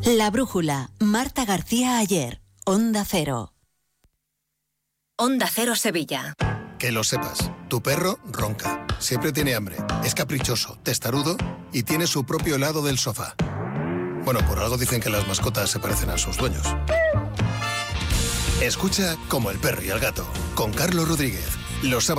La Brújula, Marta García Ayer, Onda Cero. Onda Cero Sevilla. Que lo sepas, tu perro ronca, siempre tiene hambre, es caprichoso, testarudo y tiene su propio helado del sofá. Bueno, por algo dicen que las mascotas se parecen a sus dueños. Escucha Como el perro y el gato, con Carlos Rodríguez, los sábados